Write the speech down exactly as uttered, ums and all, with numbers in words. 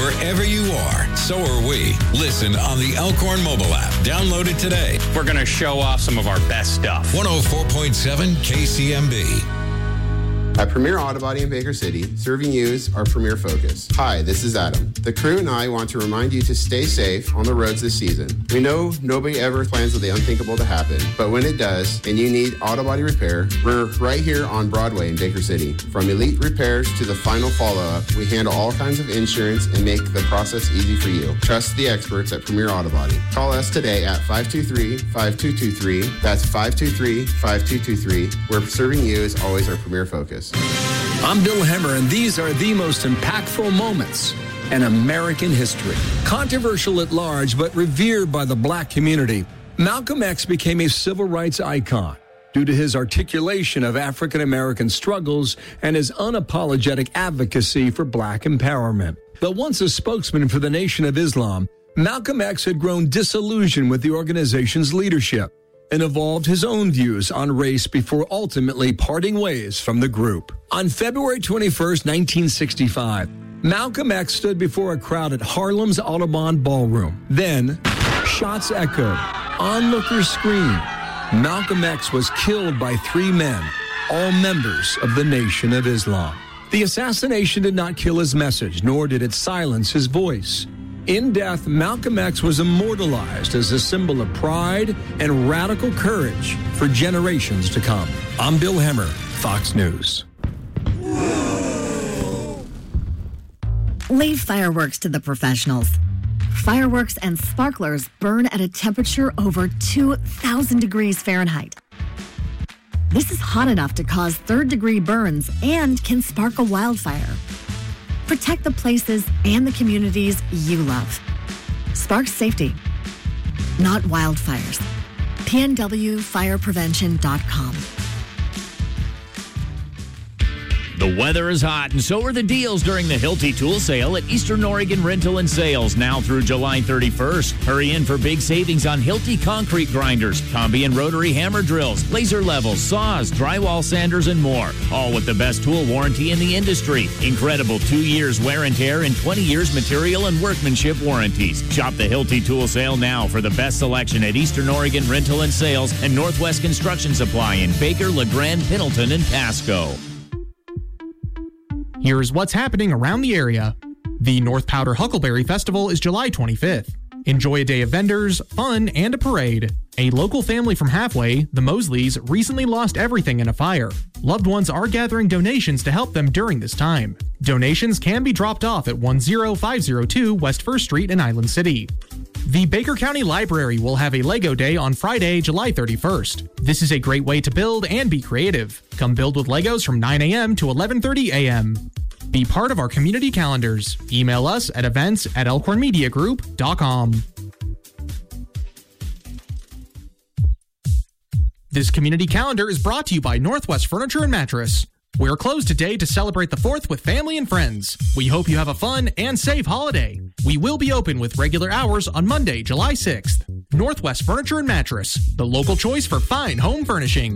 wherever you are. So are we. Listen on the Elkhorn mobile app. Download it today. We're going to show off some of our best stuff. one oh four point seven K C M B. At Premier Auto Body in Baker City, serving you is our premier focus. Hi, this is Adam. The crew and I want to remind you to stay safe on the roads this season. We know nobody ever plans for the unthinkable to happen, but when it does, and you need auto body repair, we're right here on Broadway in Baker City. From elite repairs to the final follow-up, we handle all kinds of insurance and make the process easy for you. Trust the experts at Premier Auto Body. Call us today at five two three, five two two three. That's five two three, five two two three, where serving you is always our premier focus. I'm Bill Hemmer, and these are the most impactful moments in American history. Controversial at large, but revered by the black community, Malcolm X became a civil rights icon due to his articulation of African American struggles and his unapologetic advocacy for black empowerment. But once a spokesman for the Nation of Islam, Malcolm X had grown disillusioned with the organization's leadership and evolved his own views on race before ultimately parting ways from the group. On February twenty-first, nineteen sixty-five, Malcolm X stood before a crowd at Harlem's Audubon Ballroom. Then, shots echoed, onlookers screamed. Malcolm X was killed by three men, all members of the Nation of Islam. The assassination did not kill his message, nor did it silence his voice. In death, Malcolm X was immortalized as a symbol of pride and radical courage for generations to come. I'm Bill Hemmer, Fox News. Leave fireworks to the professionals. Fireworks and sparklers burn at a temperature over two thousand degrees Fahrenheit. This is hot enough to cause third-degree burns and can spark a wildfire. Protect the places and the communities you love. Spark safety, not wildfires. P N W fire prevention dot com. The weather is hot, and so are the deals during the Hilti Tool Sale at Eastern Oregon Rental and Sales, now through July thirty-first. Hurry in for big savings on Hilti concrete grinders, combi and rotary hammer drills, laser levels, saws, drywall sanders, and more. All with the best tool warranty in the industry. Incredible two years wear and tear and twenty years material and workmanship warranties. Shop the Hilti Tool Sale now for the best selection at Eastern Oregon Rental and Sales and Northwest Construction Supply in Baker, LeGrand, Pendleton, and Pasco. Here's what's happening around the area. The North Powder Huckleberry Festival is July twenty-fifth. Enjoy a day of vendors, fun, and a parade. A local family from Halfway, the Mosleys, recently lost everything in a fire. Loved ones are gathering donations to help them during this time. Donations can be dropped off at one oh five oh two West First Street in Island City. The Baker County Library will have a Lego Day on Friday, July thirty-first. This is a great way to build and be creative. Come build with Legos from nine a.m. to eleven thirty a.m. Be part of our community calendars. Email us at events at elkhorn media group dot com. This community calendar is brought to you by Northwest Furniture and Mattress. We're closed today to celebrate the fourth with family and friends. We hope you have a fun and safe holiday. We will be open with regular hours on Monday, July sixth. Northwest Furniture and Mattress, the local choice for fine home furnishing.